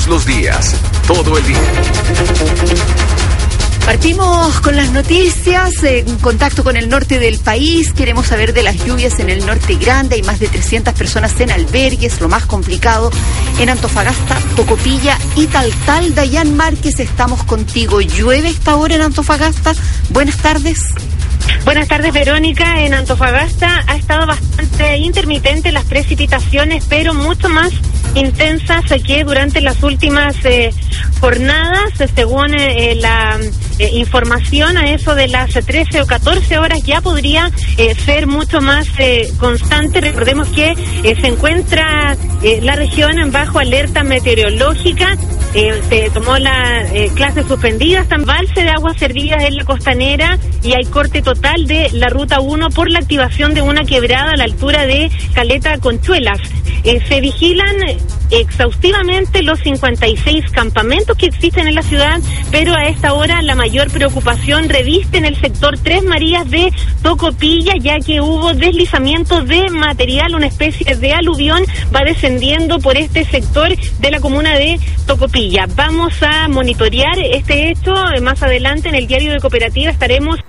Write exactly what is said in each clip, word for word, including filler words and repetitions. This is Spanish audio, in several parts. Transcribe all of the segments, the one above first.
Todos los días, todo el día. Partimos con las noticias, en contacto con el norte del país. Queremos saber de las lluvias en el norte grande. Hay más de trescientas personas en albergues, lo más complicado en Antofagasta, Tocopilla y Taltal. Dayan Márquez, estamos contigo. ¿Llueve esta hora en Antofagasta? Buenas tardes. Buenas tardes, Verónica. En Antofagasta ha estado bastante intermitente las precipitaciones, pero mucho más intensas que durante las últimas eh, jornadas, según eh, la eh, información, a eso de las trece o catorce horas ya podría eh, ser mucho más eh, constante. Recordemos que eh, se encuentra eh, la región bajo alerta meteorológica. Eh, se tomó la eh, clase suspendida, está en balse de aguas servidas en la costanera y hay corte total de la ruta uno por la activación de una quebrada a la altura de Caleta Conchuelas. Eh, se vigilan exhaustivamente los cincuenta y seis campamentos que existen en la ciudad, pero a esta hora la mayor preocupación reviste en el sector Tres Marías de Tocopilla, ya que hubo deslizamiento de material, una especie de aluvión va descendiendo por este sector de la comuna de Tocopilla. Vamos a monitorear este hecho más adelante en el diario de Cooperativa. Estaremos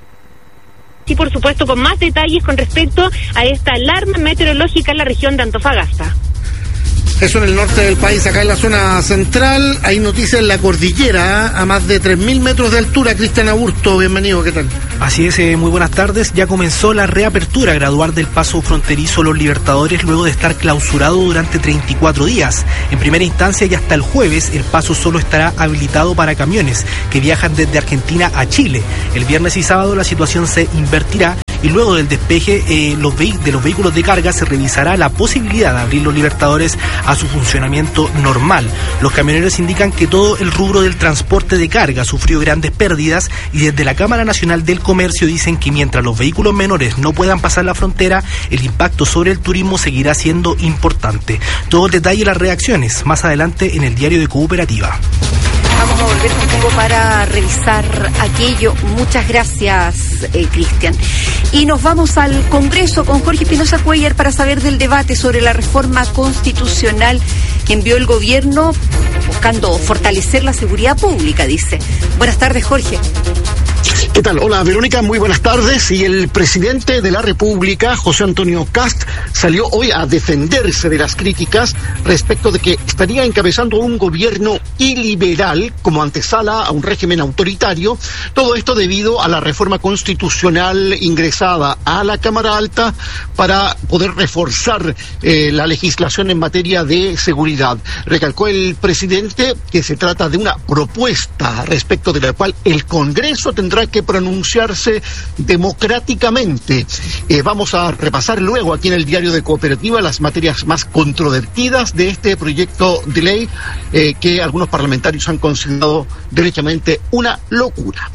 y por supuesto con más detalles con respecto a esta alarma meteorológica en la región de Antofagasta. Eso en el norte del país. Acá en la zona central hay noticias en la cordillera, ¿eh? A más de tres mil metros de altura. Cristian Aburto, bienvenido, ¿qué tal? Así es, eh, muy buenas tardes. Ya comenzó la reapertura gradual del paso fronterizo Los Libertadores luego de estar clausurado durante treinta y cuatro días. En primera instancia y hasta el jueves el paso solo estará habilitado para camiones que viajan desde Argentina a Chile. El viernes y sábado la situación se invertirá y luego del despeje eh, los ve- de los vehículos de carga se revisará la posibilidad de abrir Los Libertadores a su funcionamiento normal. Los camioneros indican que todo el rubro del transporte de carga sufrió grandes pérdidas y desde la Cámara Nacional del Comercio dicen que mientras los vehículos menores no puedan pasar la frontera, el impacto sobre el turismo seguirá siendo importante. Todo el detalle y las reacciones más adelante en el diario de Cooperativa. Vamos a volver contigo para revisar aquello. Muchas gracias, eh, Cristian. Y nos vamos al Congreso con Jorge Espinosa Cuellar para saber del debate sobre la reforma constitucional que envió el gobierno buscando fortalecer la seguridad pública, dice. Buenas tardes, Jorge. ¿Qué tal? Hola, Verónica, muy buenas tardes. Y el presidente de la República, José Antonio Kast, salió hoy a defenderse de las críticas respecto de que estaría encabezando un gobierno iliberal como antesala a un régimen autoritario. Todo esto debido a la reforma constitucional ingresada a la Cámara Alta para poder reforzar eh, la legislación en materia de seguridad. Recalcó el presidente que se trata de una propuesta respecto de la cual el Congreso tendrá que pronunciarse democráticamente. Eh, vamos a repasar luego aquí en el diario de Cooperativa las materias más controvertidas de este proyecto de ley eh, que algunos parlamentarios han considerado derechamente una locura.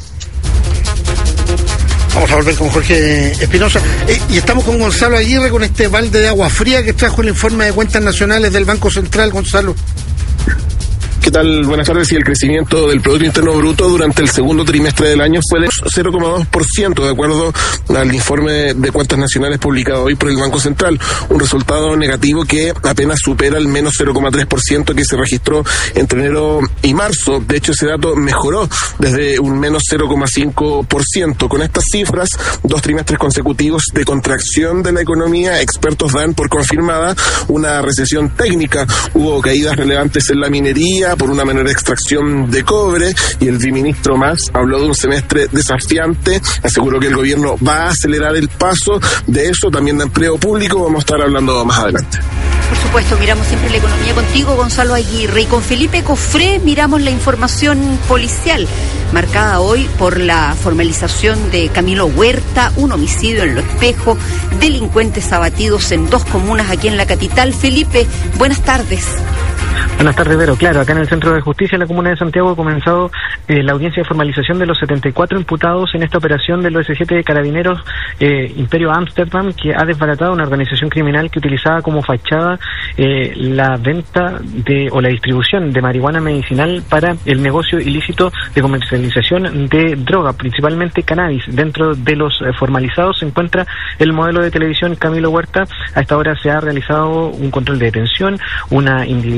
Vamos a volver con Jorge Espinosa. Eh, y estamos con Gonzalo Aguirre con este balde de agua fría que trajo el informe de cuentas nacionales del Banco Central. Gonzalo. ¿Qué tal? Buenas tardes. Y el crecimiento del Producto Interno Bruto durante el segundo trimestre del año fue de cero coma dos por ciento, de acuerdo al informe de cuentas nacionales publicado hoy por el Banco Central. Un resultado negativo que apenas supera el menos cero coma tres por ciento que se registró entre enero y marzo. De hecho, ese dato mejoró desde un menos cero coma cinco por ciento. Con estas cifras, dos trimestres consecutivos de contracción de la economía, expertos dan por confirmada una recesión técnica. Hubo caídas relevantes en la minería, por una menor extracción de cobre, y el viceministro Mas habló de un semestre desafiante, aseguró que el gobierno va a acelerar el paso de eso, también de empleo público, vamos a estar hablando más adelante. Por supuesto, miramos siempre la economía contigo, Gonzalo Aguirre, y con Felipe Cofré miramos la información policial, marcada hoy por la formalización de Camilo Huerta, un homicidio en Lo Espejo, delincuentes abatidos en dos comunas aquí en la capital. Felipe, buenas tardes. Buenas tardes, Vero. Claro, acá en el Centro de Justicia de la Comuna de Santiago ha comenzado eh, la audiencia de formalización de los setenta y cuatro imputados en esta operación del O S siete de Carabineros eh, Imperio Amsterdam, que ha desbaratado una organización criminal que utilizaba como fachada eh, la venta de o la distribución de marihuana medicinal para el negocio ilícito de comercialización de droga, principalmente cannabis. Dentro de los eh, formalizados se encuentra el modelo de televisión Camilo Huerta. A esta hora se ha realizado un control de detención, una individualización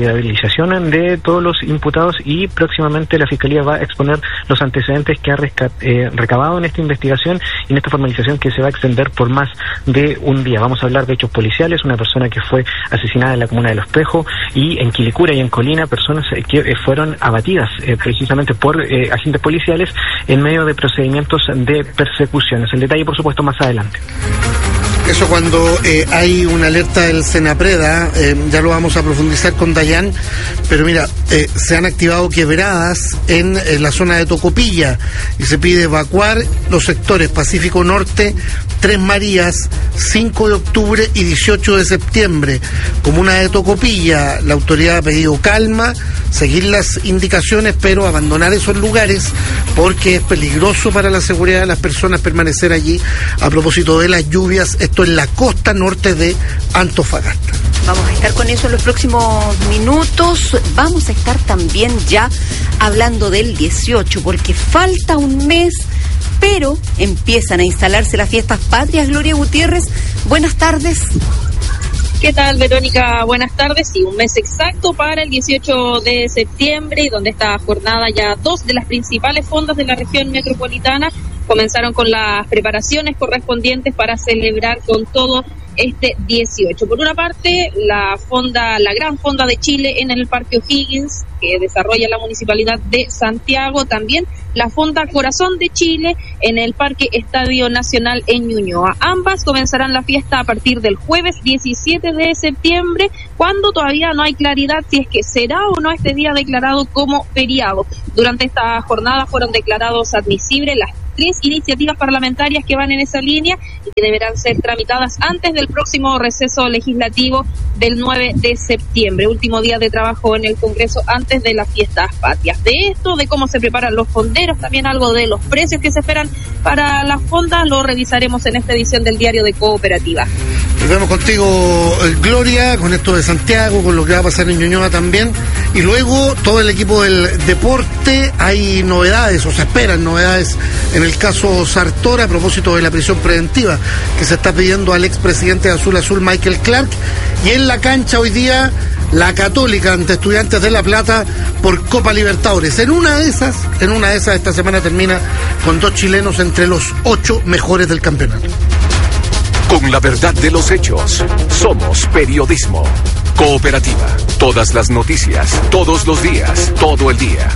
identificación de todos los imputados y próximamente la Fiscalía va a exponer los antecedentes que ha rescat, eh, recabado en esta investigación y en esta formalización que se va a extender por más de un día. Vamos a hablar de hechos policiales, una persona que fue asesinada en la comuna de Los Pejos y en Quilicura y en Colina, personas eh, que eh, fueron abatidas eh, precisamente por eh, agentes policiales en medio de procedimientos de persecuciones. El detalle, por supuesto, más adelante. Eso cuando eh, hay una alerta del Senapreda, eh, ya lo vamos a profundizar con Dayan, pero mira, eh, se han activado quebradas en, en la zona de Tocopilla y se pide evacuar los sectores Pacífico Norte, Tres Marías, cinco de octubre y dieciocho de septiembre. Comuna de Tocopilla, la autoridad ha pedido calma, seguir las indicaciones, pero abandonar esos lugares porque es peligroso para la seguridad de las personas permanecer allí a propósito de las lluvias. Esto en la costa norte de Antofagasta. Vamos a estar con eso en los próximos minutos. Vamos a estar también ya hablando del dieciocho, porque falta un mes, pero empiezan a instalarse las fiestas patrias. Gloria Gutiérrez, buenas tardes. ¿Qué tal, Verónica? Buenas tardes. Sí, un mes exacto para el dieciocho de septiembre, y donde esta jornada ya dos de las principales fondas de la región metropolitana comenzaron con las preparaciones correspondientes para celebrar con todo este dieciocho. Por una parte, la fonda, la gran fonda de Chile en el Parque O'Higgins, que desarrolla la Municipalidad de Santiago, también la fonda Corazón de Chile en el Parque Estadio Nacional en Ñuñoa. Ambas comenzarán la fiesta a partir del jueves diecisiete de septiembre, cuando todavía no hay claridad si es que será o no este día declarado como feriado. Durante esta jornada fueron declarados admisibles las tres iniciativas parlamentarias que van en esa línea y que deberán ser tramitadas antes del próximo receso legislativo del nueve de septiembre, último día de trabajo en el Congreso antes de las fiestas patrias. De esto, de cómo se preparan los fonderos, también algo de los precios que se esperan para las fondas, lo revisaremos en esta edición del Diario de Cooperativa. Nos vemos contigo, Gloria, con esto de Santiago, con lo que va a pasar en Ñuñoa también, y luego todo el equipo del deporte. Hay novedades, o se esperan novedades en el caso Sartor a propósito de la prisión preventiva que se está pidiendo al expresidente de Azul Azul, Michael Clark. Y en la cancha hoy día la Católica ante Estudiantes de La Plata por Copa Libertadores. En una de esas, en una de esas esta semana termina con dos chilenos entre los ocho mejores del campeonato. Con la verdad de los hechos, somos periodismo. Cooperativa. Todas las noticias, todos los días, todo el día.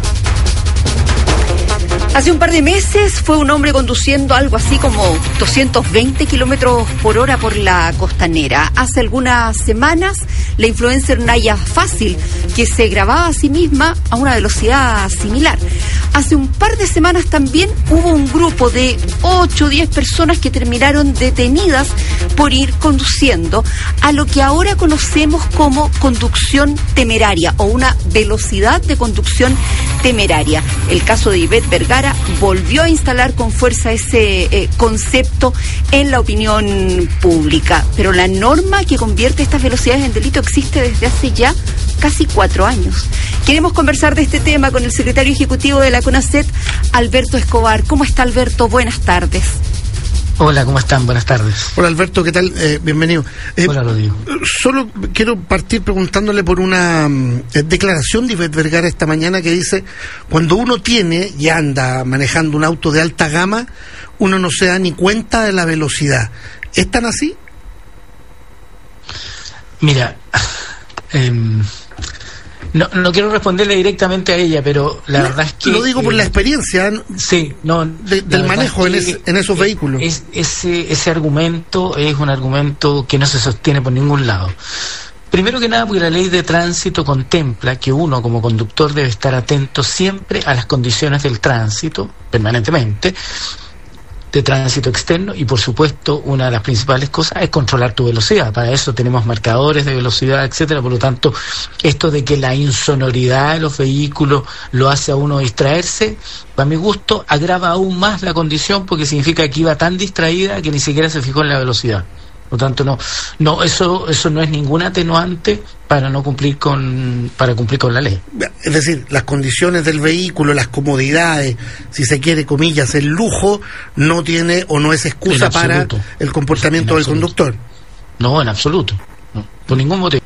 Hace un par de meses fue un hombre conduciendo algo así como doscientos veinte kilómetros por hora por la costanera. Hace algunas semanas, la influencer Naya Fácil, que se grababa a sí misma a una velocidad similar. Hace un par de semanas también hubo un grupo de ocho o diez personas que terminaron detenidas por ir conduciendo a lo que ahora conocemos como conducción temeraria o una velocidad de conducción temeraria. El caso de Ivette Vergara volvió a instalar con fuerza ese eh, concepto en la opinión pública. Pero la norma que convierte estas velocidades en delito existe desde hace ya casi cuatro años. Queremos conversar de este tema con el secretario ejecutivo de la CONACET, Alberto Escobar. ¿Cómo está, Alberto? Buenas tardes. Hola, ¿cómo están? Buenas tardes. Hola, Alberto, ¿qué tal? Eh, bienvenido. Eh, Hola, Rodrigo. Solo quiero partir preguntándole por una eh, declaración de Ivette Vergara esta mañana que dice: cuando uno tiene y anda manejando un auto de alta gama, uno no se da ni cuenta de la velocidad. ¿Es tan así? Mira, eh, no, no quiero responderle directamente a ella, pero la no, verdad es que... Lo digo por eh, la experiencia sí, no, de, del manejo en, es, en esos es, vehículos. Es, ese, ese argumento es un argumento que no se sostiene por ningún lado. Primero que nada, porque la ley de tránsito contempla que uno como conductor debe estar atento siempre a las condiciones del tránsito, permanentemente, de tránsito externo, y por supuesto una de las principales cosas es controlar tu velocidad. Para eso tenemos marcadores de velocidad, etcétera. Por lo tanto, esto de que la insonoridad de los vehículos lo hace a uno distraerse, para mi gusto agrava aún más la condición, porque significa que iba tan distraída que ni siquiera se fijó en la velocidad. Por lo tanto, no, no, eso, eso no es ningún atenuante para no cumplir con, para cumplir con la ley. Es decir, las condiciones del vehículo, las comodidades, si se quiere, comillas, el lujo, no tiene o no es excusa para el comportamiento del conductor. No, en absoluto, no, por ningún motivo.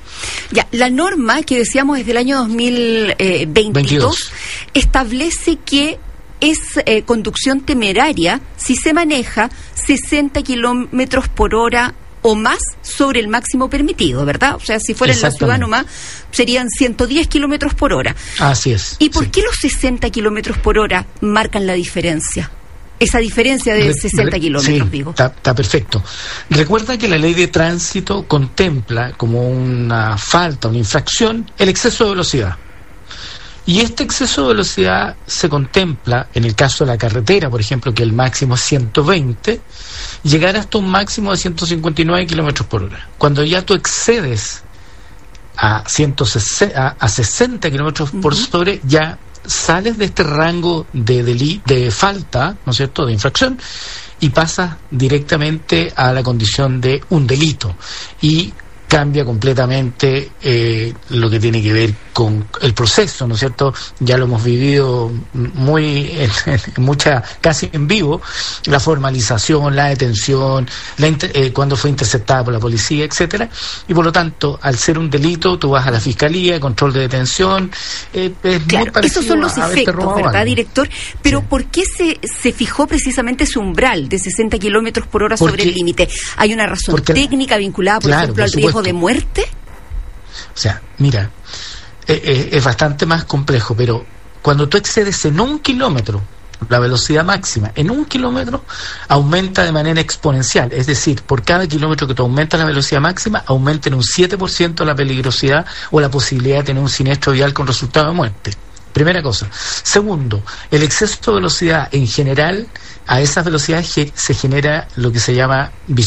Ya, la norma que decíamos desde el año dos mil veintidós veintidós. Establece que es eh, conducción temeraria si se maneja sesenta kilómetros por hora o más sobre el máximo permitido, ¿verdad? O sea, si fuera en la ciudad nomás, serían ciento diez kilómetros por hora. Así es. ¿Y por sí. qué los sesenta kilómetros por hora marcan la diferencia? Esa diferencia de Re- sesenta re- kilómetros, sí, digo. Está, está perfecto. Recuerda que la ley de tránsito contempla como una falta, una infracción, el exceso de velocidad. Y este exceso de velocidad se contempla, en el caso de la carretera, por ejemplo, que el máximo es ciento veinte, llegar hasta un máximo de ciento cincuenta y nueve kilómetros por hora. Cuando ya tú excedes a, ciento sesenta, a, a sesenta kilómetros por Uh-huh. sobre, ya sales de este rango de, deli- de falta, ¿no es cierto?, de infracción, y pasas directamente a la condición de un delito. Y cambia completamente eh, lo que tiene que ver con el proceso, ¿no es cierto? Ya lo hemos vivido muy, en, en mucha, casi en vivo, la formalización, la detención, la inter, eh, cuando fue interceptada por la policía, etcétera. Y por lo tanto, al ser un delito, tú vas a la fiscalía, control de detención. Eh, es Claro, muy esos son los a haberte efectos, robado ¿verdad, algo. director? Pero Sí. ¿por qué se, se fijó precisamente ese umbral de sesenta kilómetros por hora Porque- sobre el límite? ¿Hay una razón porque- técnica vinculada, por Claro, ejemplo, por al riesgo supuesto. de muerte? O sea, mira, eh, eh, es bastante más complejo, pero cuando tú excedes en un kilómetro la velocidad máxima, en un kilómetro aumenta de manera exponencial. Es decir, por cada kilómetro que tú aumentas la velocidad máxima, aumenta en un siete por ciento la peligrosidad o la posibilidad de tener un siniestro vial con resultado de muerte. Primera cosa. Segundo, el exceso de velocidad en general, a esas velocidades ge- se genera lo que se llama